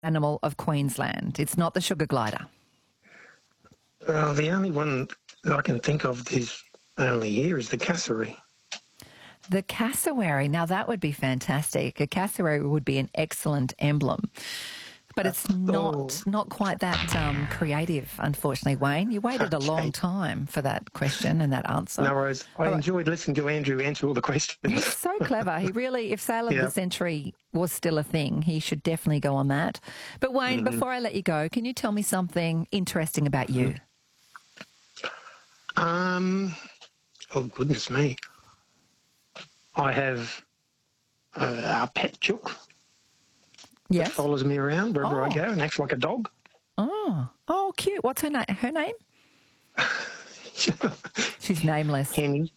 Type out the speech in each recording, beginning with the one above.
animal of Queensland. It's not the sugar glider. The only one that I can think of is only here is the cassowary. The cassowary. Now, that would be fantastic. A cassowary would be an excellent emblem. But it's not quite that creative, unfortunately, Wayne. You waited a long time for that question and that answer. No worries. I enjoyed listening to Andrew answer all the questions. He's so clever. He really, if Sale of the Century was still a thing, he should definitely go on that. But Wayne, before I let you go, can you tell me something interesting about you? Oh, goodness me. I have a pet chook. Yes. That follows me around wherever I go and acts like a dog. Oh, cute. What's her name? Her name? She's nameless. Henny.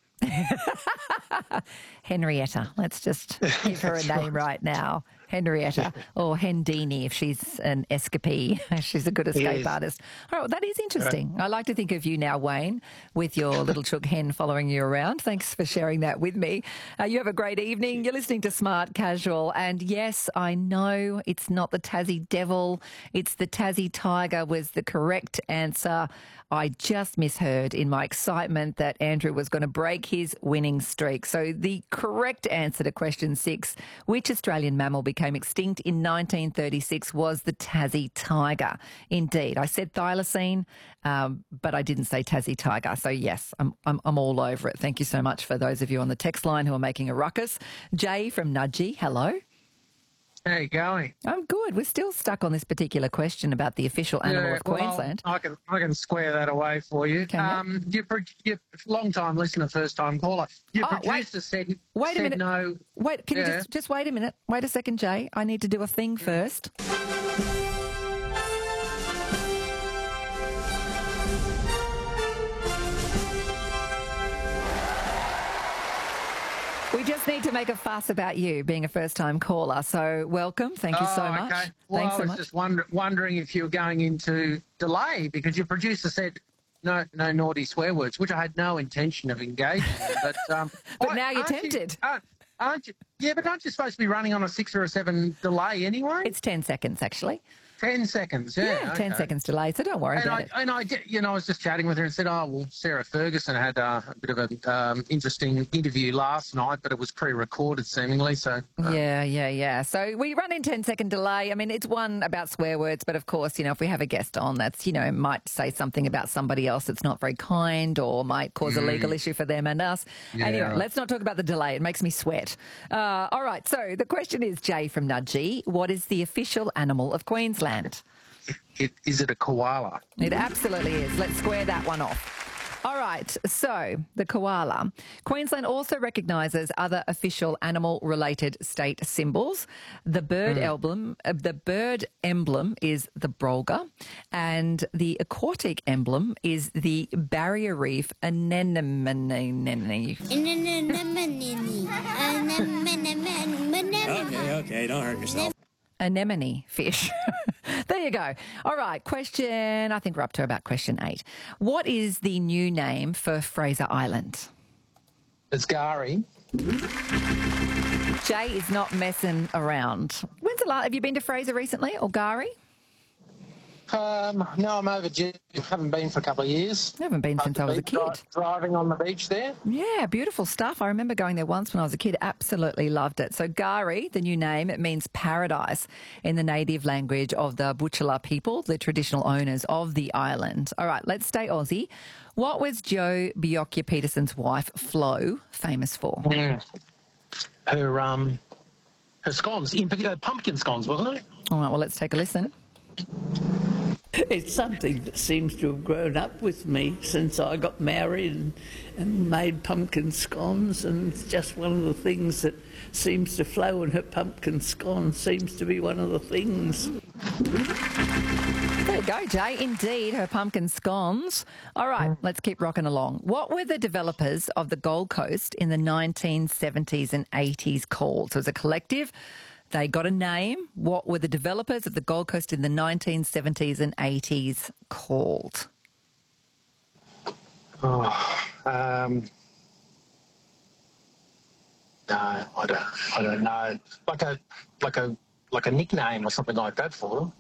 Henrietta. Let's just give her a name right now. Henrietta, or Hendini if she's an escapee. She's a good escape artist. All right, that is interesting. I like to think of you now, Wayne, with your little chook hen following you around. Thanks for sharing that with me. You have a great evening. You're listening to Smart Casual. And yes, I know it's not the Tassie Devil. It's the Tassie Tiger was the correct answer. I just misheard in my excitement that Andrew was going to break his winning streak. So the correct answer to question 6, which Australian mammal became extinct in 1936, was the Tassie tiger. Indeed. I said thylacine, but I didn't say Tassie tiger. So yes, I'm all over it. Thank you so much for those of you on the text line who are making a ruckus. Jay from Nudgee, hello. How you going? I'm good. We're still stuck on this particular question about the official animal of Queensland. I can square that away for you. You're long-time listener, first-time caller. Your producer said wait a minute. No. Wait, can you just wait a minute? Wait a second, Jay. I need to do a thing first. We just need to make a fuss about you being a first-time caller. So welcome. Thank you so much. Okay. Well, Thanks so much. I was just wondering if you were going into delay because your producer said no naughty swear words, which I had no intention of engaging in. But now you're tempted. Aren't you? Yeah, but aren't you supposed to be running on a 6 or a 7 delay anyway? It's 10 seconds, actually. 10 seconds, yeah. 10 seconds delay, so don't worry about it. And I was just chatting with her and said, Sarah Ferguson had a bit of an interesting interview last night, but it was pre-recorded seemingly, so... Yeah. So we run in 10-second delay. I mean, it's one about swear words, but of course, if we have a guest on that's, might say something about somebody else that's not very kind or might cause a legal issue for them and us. Yeah. Anyway, let's not talk about the delay. It makes me sweat. All right, so the question is, Jay from Nudgee, what is the official animal of Queensland? Is it a koala? It absolutely is. Let's square that one off. All right, so the koala. Queensland also recognises other official animal-related state symbols. The bird emblem is the brolga, and the aquatic emblem is the barrier reef anemone. Okay, don't hurt yourself. Anemone fish. There you go. All right, I think we're up to about question 8. What is the new name for Fraser Island? It's Gari. Jay is not messing around. When's the last? Have you been to Fraser recently or Gari? No, I'm overdue. Haven't been for a couple of years. I haven't been since I was a kid. Driving on the beach there. Yeah, beautiful stuff. I remember going there once when I was a kid. Absolutely loved it. So Gari, the new name, it means paradise in the native language of the Butchulla people, the traditional owners of the island. All right, let's stay Aussie. What was Joe Bjorkia-Peterson's wife, Flo, famous for? Her scones, in particular pumpkin scones, wasn't it? All right, well, let's take a listen. It's something that seems to have grown up with me since I got married and made pumpkin scones, and it's just one of the things that seems to flow, and her pumpkin scone seems to be one of the things. There you go, Jay. Indeed, her pumpkin scones. All right, let's keep rocking along. What were the developers of the Gold Coast in the 1970s and 80s called? So it was a collective. They got a name. What were the developers of the Gold Coast in the 1970s and 80s called? No, I don't know. Like a nickname or something like that for them.